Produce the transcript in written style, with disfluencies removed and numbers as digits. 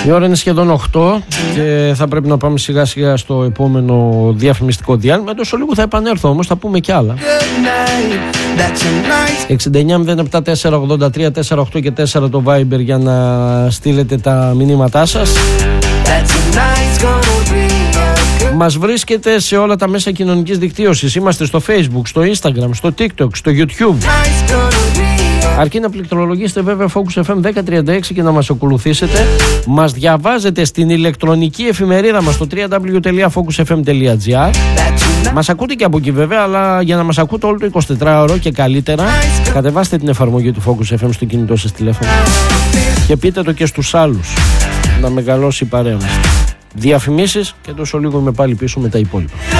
Η ώρα είναι σχεδόν 8 και θα πρέπει να πάμε σιγά σιγά στο επόμενο διαφημιστικό διάλειμμα. Τόσο λίγο θα επανέλθω όμως, θα πούμε κι άλλα. 69-07-483-483 και 4 το Viber για να στείλετε τα μηνύματά σας. Μας βρίσκεται σε όλα τα μέσα κοινωνικής δικτύωσης. Είμαστε στο Facebook, στο Instagram, στο TikTok, στο YouTube. Αρκεί να πληκτρολογήσετε βέβαια Focus FM 1036 και να μας ακολουθήσετε. Μας διαβάζετε στην ηλεκτρονική εφημερίδα μας στο www.focusfm.gr. Μας ακούτε και από εκεί βέβαια, αλλά για να μας ακούτε όλο το 24ωρο και καλύτερα, κατεβάστε την εφαρμογή του Focus FM στο κινητό σας τηλέφωνο και πείτε το και στους άλλους, να μεγαλώσει η παρέα μας. Διαφημίσεις και τόσο λίγο είμαι πάλι πίσω με τα υπόλοιπα.